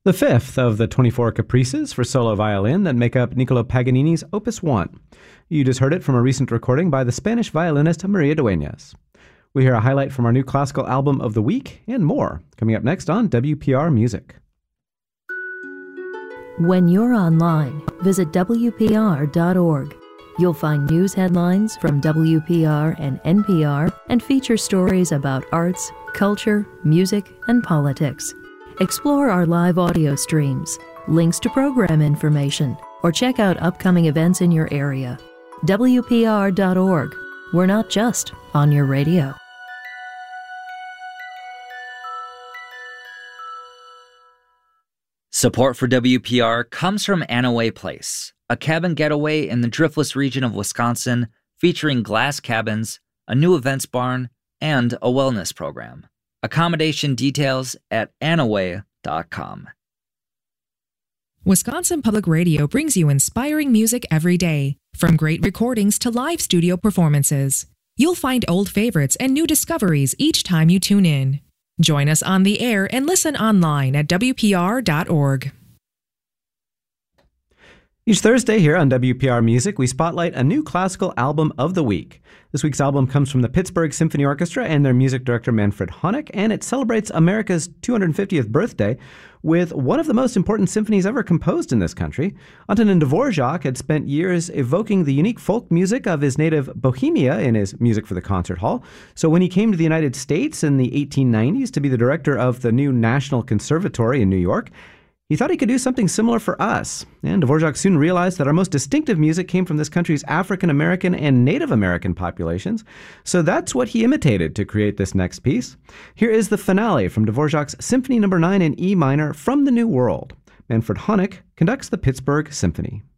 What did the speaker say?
The fifth of the 24 caprices for solo violin that make up Niccolò Paganini's Opus 1. You just heard it from a recent recording by the Spanish violinist Maria Dueñas. We hear a highlight from our new classical album of the week and more, coming up next on WPR Music. When you're online, visit WPR.org. You'll find news headlines from WPR and NPR and feature stories about arts, culture, music, and politics. Explore our live audio streams, links to program information, or check out upcoming events in your area. WPR.org. We're not just on your radio. Support for WPR comes from Anaway Place, a cabin getaway in the Driftless region of Wisconsin featuring glass cabins, a new events barn, and a wellness program. Accommodation details at anaway.com. Wisconsin Public Radio brings you inspiring music every day, from great recordings to live studio performances. You'll find old favorites and new discoveries each time you tune in. Join us on the air and listen online at WPR.org. Each Thursday here on WPR Music, we spotlight a new classical album of the week. This week's album comes from the Pittsburgh Symphony Orchestra and their music director Manfred Honeck, and it celebrates America's 250th birthday with one of the most important symphonies ever composed in this country. Antonin Dvorak had spent years evoking the unique folk music of his native Bohemia in his music for the concert hall. So when he came to the United States in the 1890s to be the director of the new National Conservatory in New York, he thought he could do something similar for us, and Dvorak soon realized that our most distinctive music came from this country's African American and Native American populations, so that's what he imitated to create this next piece. Here is the finale from Dvorak's Symphony No. 9 in E minor from the New World. Manfred Honeck conducts the Pittsburgh Symphony.